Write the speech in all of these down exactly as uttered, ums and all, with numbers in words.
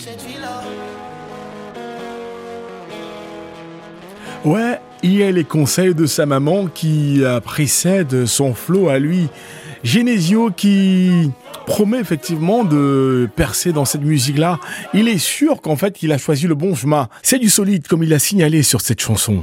Ouais, il y a les conseils de sa maman qui euh, précèdent son flow à lui. Genesio qui promet effectivement de percer dans cette musique-là. Il est sûr qu'en fait, il a choisi le bon chemin. C'est du solide, comme il a signalé sur cette chanson.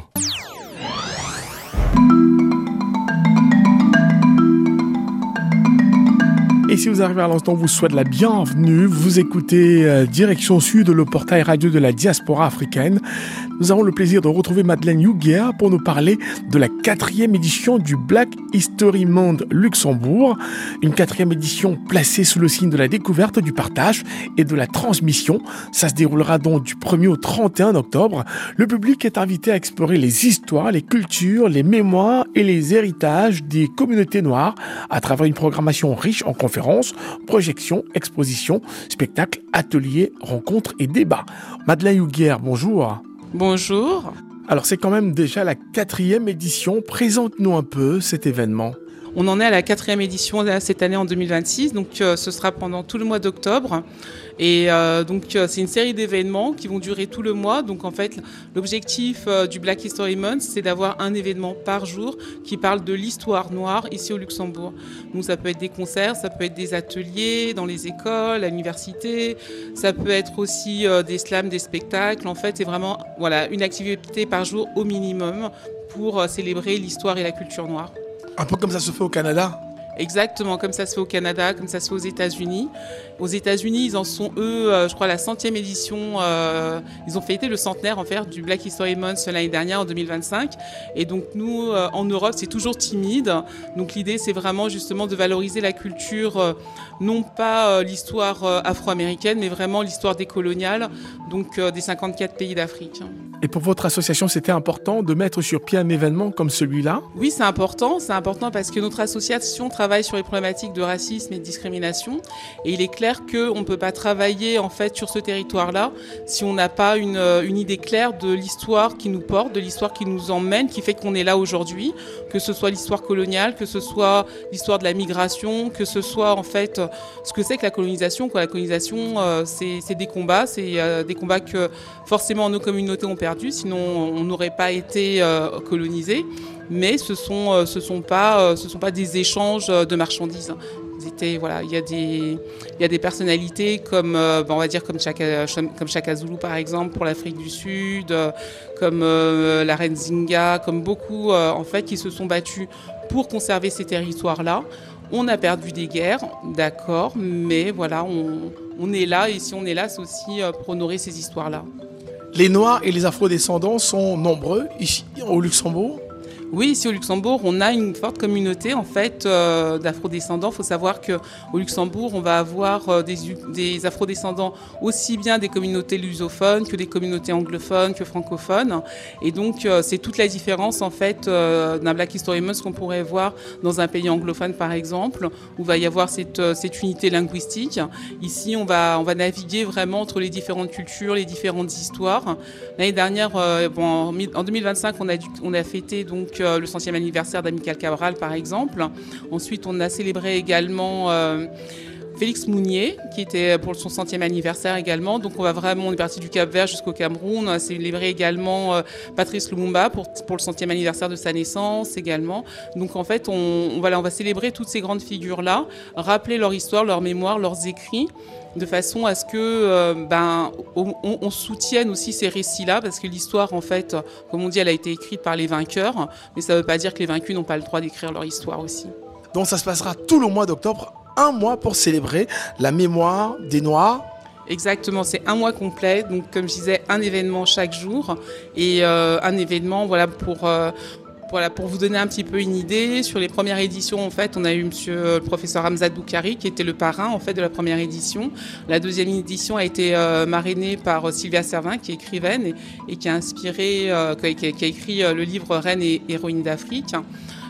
Et si vous arrivez à l'instant, on vous souhaite la bienvenue. Vous écoutez euh, Direction Sud, le portail radio de la diaspora africaine. Nous avons le plaisir de retrouver Madeleine Huguer pour nous parler de la quatrième édition du Black History Month Luxembourg. Une quatrième édition placée sous le signe de la découverte, du partage et de la transmission. Ça se déroulera donc du premier au trente et un octobre. Le public est invité à explorer les histoires, les cultures, les mémoires et les héritages des communautés noires à travers une programmation riche en conférences, projections, expositions, spectacles, ateliers, rencontres et débats. Madeleine Huguer, bonjour. Bonjour. Alors c'est quand même déjà la quatrième édition. Présente-nous un peu cet événement. On en est à la quatrième édition cette année en deux mille vingt-six, donc euh, ce sera pendant tout le mois d'octobre. Et euh, donc euh, c'est une série d'événements qui vont durer tout le mois. Donc en fait l'objectif euh, du Black History Month, c'est d'avoir un événement par jour qui parle de l'histoire noire ici au Luxembourg. Donc ça peut être des concerts, ça peut être des ateliers dans les écoles, à l'université, ça peut être aussi euh, des slams, des spectacles. En fait c'est vraiment voilà, une activité par jour au minimum pour euh, célébrer l'histoire et la culture noire. Un peu comme ça se fait au Canada ? Exactement, comme ça se fait au Canada, comme ça se fait aux États-Unis. Aux États-Unis, ils en sont, eux, euh, je crois, la centième édition. Euh, ils ont fêté le centenaire, en fait, du Black History Month l'année dernière, en deux mille vingt-cinq. Et donc, nous, euh, en Europe, c'est toujours timide. Donc, l'idée, c'est vraiment, justement, de valoriser la culture, euh, non pas euh, l'histoire euh, afro-américaine, mais vraiment l'histoire décoloniale, donc euh, des cinquante-quatre pays d'Afrique. Et pour votre association, c'était important de mettre sur pied un événement comme celui-là ? Oui, c'est important. C'est important parce que notre association travaille sur les problématiques de racisme et de discrimination. Et il est clair qu'on ne peut pas travailler en fait sur ce territoire-là si on n'a pas une, une idée claire de l'histoire qui nous porte, de l'histoire qui nous emmène, qui fait qu'on est là aujourd'hui, que ce soit l'histoire coloniale, que ce soit l'histoire de la migration, que ce soit en fait ce que c'est que la colonisation. Quoi. La colonisation, euh, c'est, c'est des combats, c'est euh, des combats que forcément nos communautés ont perdu, sinon on n'aurait pas été euh, colonisés. Mais ce sont, euh, ce sont pas, euh, ce sont pas des échanges de marchandises. C'était, voilà, il y a des, il y a des personnalités comme, euh, on va dire comme Chaka, comme Chaka Zulu par exemple pour l'Afrique du Sud, euh, comme euh, la reine Zinga, comme beaucoup euh, en fait qui se sont battus pour conserver ces territoires-là. On a perdu des guerres, d'accord, mais voilà, on, on est là et si on est là, c'est aussi euh, pour honorer ces histoires-là. Les Noirs et les Afro-descendants sont nombreux ici au Luxembourg ? Oui, ici au Luxembourg, on a une forte communauté en fait euh, d'afrodescendants. Il faut savoir qu'au Luxembourg, on va avoir euh, des, des afrodescendants aussi bien des communautés lusophones que des communautés anglophones, que francophones. Et donc, euh, c'est toute la différence en fait euh, d'un Black History Month qu'on pourrait voir dans un pays anglophone par exemple, où il va y avoir cette, euh, cette unité linguistique. Ici, on va, on va naviguer vraiment entre les différentes cultures, les différentes histoires. L'année dernière, euh, bon, en deux mille vingt-cinq, on a, dû, on a fêté donc le centième anniversaire d'Amical Cabral par exemple. Ensuite on a célébré également euh, Félix Mounier qui était pour son centième anniversaire également. Donc on va vraiment, on est parti du Cap-Vert jusqu'au Cameroun. On a célébré également euh, Patrice Lumumba pour, pour le centième anniversaire de sa naissance également. Donc en fait on, on, voilà, on va célébrer toutes ces grandes figures-là, rappeler leur histoire, leur mémoire, leurs écrits, de façon à ce que euh, ben, on, on soutienne aussi ces récits-là, parce que l'histoire, en fait, comme on dit, elle a été écrite par les vainqueurs, mais ça ne veut pas dire que les vaincus n'ont pas le droit d'écrire leur histoire aussi. Donc ça se passera tout le mois d'octobre, un mois pour célébrer la mémoire des Noirs. Exactement, c'est un mois complet, donc comme je disais, un événement chaque jour, et euh, un événement voilà, pour... Euh, Voilà, pour vous donner un petit peu une idée, sur les premières éditions, en fait, on a eu monsieur le professeur Hamzat Boukari, qui était le parrain en fait, de la première édition. La deuxième édition a été euh, marrainée par Sylvia Servin, qui est écrivaine et, et qui a inspiré, euh, qui, a, qui a écrit euh, le livre Reine et héroïne d'Afrique.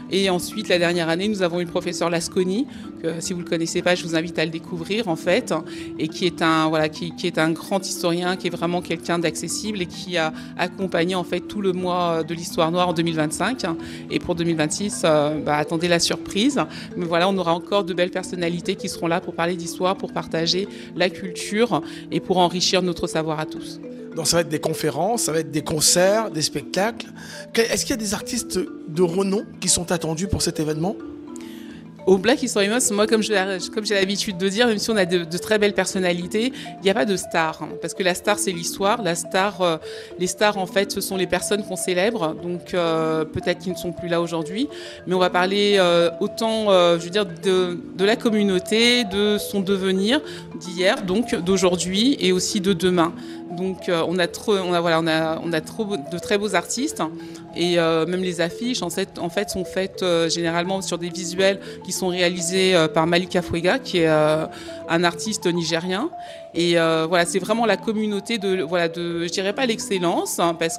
Et ensuite, la dernière année, nous avons eu le professeur Lasconi, que si vous ne le connaissez pas, je vous invite à le découvrir en fait, et qui est un, voilà, qui, qui est un grand historien, qui est vraiment quelqu'un d'accessible et qui a accompagné en fait tout le mois de l'histoire noire en deux mille vingt-cinq. Et pour deux mille vingt-six, euh, bah, attendez la surprise. Mais voilà, on aura encore de belles personnalités qui seront là pour parler d'histoire, pour partager la culture et pour enrichir notre savoir à tous. Donc ça va être des conférences, ça va être des concerts, des spectacles. Est-ce qu'il y a des artistes de renom qui sont attendus pour cet événement ? Au Black History Month, moi, comme, je, comme j'ai l'habitude de dire, même si on a de, de très belles personnalités, il n'y a pas de star. Hein, parce que la star, c'est l'histoire. La star, euh, les stars, en fait, ce sont les personnes qu'on célèbre. Donc, euh, peut-être qu'ils ne sont plus là aujourd'hui. Mais on va parler euh, autant, euh, je veux dire, de, de la communauté, de son devenir d'hier, donc d'aujourd'hui et aussi de demain. Donc euh, on a trop, on a voilà, on a, on a trop de très beaux artistes et euh, même les affiches en fait, en fait sont faites euh, généralement sur des visuels qui sont réalisés euh, par Malika Fwega, qui est euh, un artiste nigérien. Et euh, voilà, c'est vraiment la communauté de, voilà, de, je dirais pas l'excellence, hein, parce